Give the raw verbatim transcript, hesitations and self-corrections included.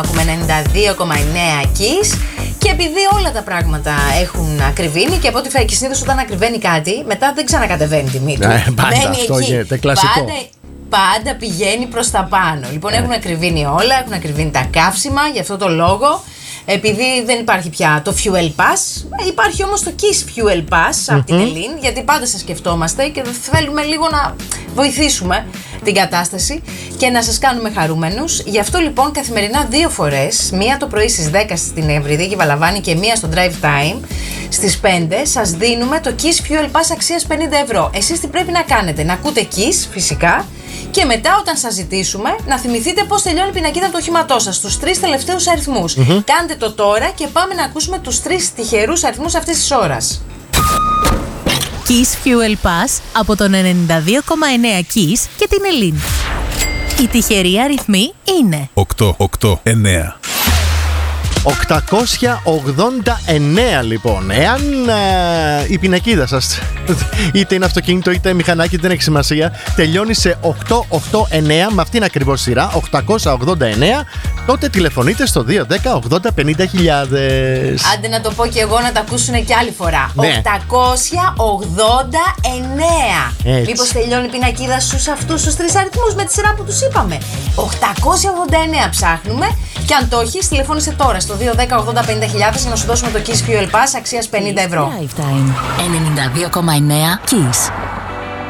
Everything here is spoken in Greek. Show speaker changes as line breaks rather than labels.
Έχουμε ενενήντα δύο κόμμα εννέα Kiss. Και επειδή όλα τα πράγματα έχουν ακριβήνει και από ό,τι φαίνεται συνήθως όταν ακριβένει κάτι, μετά δεν ξανακατεβαίνει τιμή του.
Ναι, πάντα μένει αυτό εκεί. Γίνεται κλασικό.
Πάντα, πάντα πηγαίνει προς τα πάνω. Λοιπόν, ε. έχουν ακριβήνει όλα, έχουν ακριβήνει τα καύσιμα, γι' αυτό το λόγο. Επειδή δεν υπάρχει πια το Fuel Pass, υπάρχει όμως το Kiss Fuel Pass από mm-hmm. την Ελλήν, γιατί πάντα σας σκεφτόμαστε και θέλουμε λίγο να βοηθήσουμε την κατάσταση και να σας κάνουμε χαρούμενους. Γι' αυτό λοιπόν καθημερινά δύο φορές, μία το πρωί στις δέκα στην Ευρυδίκη Βαλαβάνη και μία στο Drive Time στις πέντε, σας δίνουμε το Kiss Fuel Pass αξίας πενήντα ευρώ. Εσείς τι πρέπει να κάνετε? Να ακούτε Kiss φυσικά. Και μετά, όταν σας ζητήσουμε, να θυμηθείτε πώς τελειώνει η πινακίδα του οχήματός σας, τους τρεις τελευταίους αριθμούς. Mm-hmm. Κάντε το τώρα και πάμε να ακούσουμε τους τρεις τυχερούς αριθμούς αυτής της ώρας.
Kiss Fuel Pass από τον ενενήντα δύο κόμμα εννέα Kiss και την Ελλήν. Οι τυχεροί αριθμοί είναι
οκτώ οκτώ εννέα.
οκτακόσια ογδόντα εννέα λοιπόν. Εάν ε, η πινακίδα σας είτε είναι αυτοκίνητο είτε μηχανάκι, δεν έχει σημασία, τελειώνει σε οκτακόσια ογδόντα εννέα με αυτήν ακριβώς σειρά, οκτακόσια ογδόντα εννέα, τότε τηλεφωνείτε στο δύο ένα μηδέν ογδόντα πενήντα χιλιάδες.
Άντε να το πω και εγώ να τα ακούσουν κι άλλη φορά.
Ναι.
οκτακόσια ογδόντα εννέα. Μήπως τελειώνει η πινακίδα στους αυτούς τους τρεις αριθμούς με τη σειρά που τους είπαμε. οκτακόσια ογδόντα εννέα ψάχνουμε και αν το έχεις, τηλεφώνησε τώρα στο δύο ένα μηδέν ογδόντα πενήντα χιλιάδες να σου δώσουμε το Kiss Fuel Pass αξίας πενήντα ευρώ.
Drive Time ενενήντα δύο κόμμα εννέα Kiss.